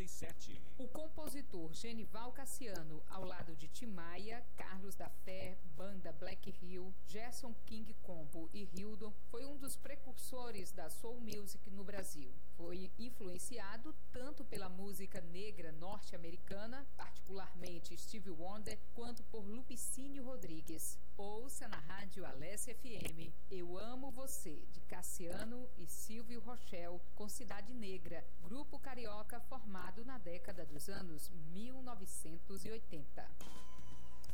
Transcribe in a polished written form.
97. O compositor Genival Cassiano, ao lado de Tim Maia, Carlos da Fé, banda Black Hill, Gerson King Combo e Hildon, foi um dos precursores da soul music no Brasil. Foi influenciado tanto pela música negra norte-americana, particularmente Stevie Wonder, quanto por Lupicínio Rodrigues. Ouça na rádio Alessia FM Eu Amo Você, de Cassiano e Silvio Rochel, com Cidade Negra, grupo carioca formado na década dos anos 1980.